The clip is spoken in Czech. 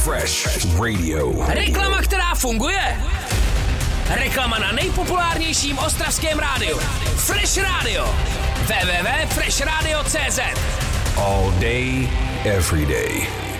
Fresh Radio. Reklama, která funguje. Reklama na nejpopulárnějším ostravském rádiu. Fresh Radio. www.freshradio.cz. All day, every day.